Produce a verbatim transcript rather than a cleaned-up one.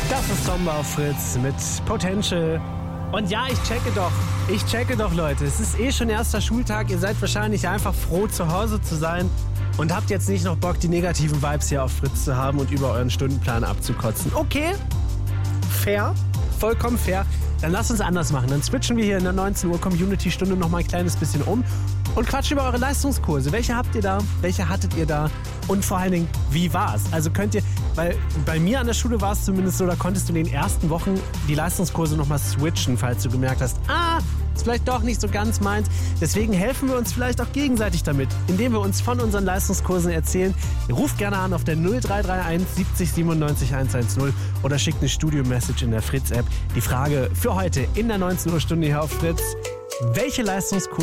Das ist Sommer auf Fritz mit Potential. Und ja, ich checke doch. Ich checke doch, Leute. Es ist eh schon erster Schultag. Ihr seid wahrscheinlich einfach froh, zu Hause zu sein. Und habt jetzt nicht noch Bock, die negativen Vibes hier auf Fritz zu haben und über euren Stundenplan abzukotzen. Okay, fair. Vollkommen fair. Dann lasst uns anders machen. Dann switchen wir hier in der neunzehn Uhr Community-Stunde noch mal ein kleines bisschen um und quatschen über eure Leistungskurse. Welche habt ihr da? Welche hattet ihr da? Und vor allen Dingen, wie war's? Also könnt ihr, weil bei mir an der Schule war es zumindest so, da konntest du in den ersten Wochen die Leistungskurse noch mal switchen, falls du gemerkt hast, ah, ist vielleicht doch nicht so ganz meins. Deswegen helfen wir uns vielleicht auch gegenseitig damit, indem wir uns von unseren Leistungskursen erzählen. Ruft gerne an auf der null drei drei eins siebzig siebenundneunzig hundertzehn oder schickt eine Studio-Message in der Fritz-App. Die Frage für heute in der neunzehn Uhr Stunde hier auf Fritz: Welche Leistungskurse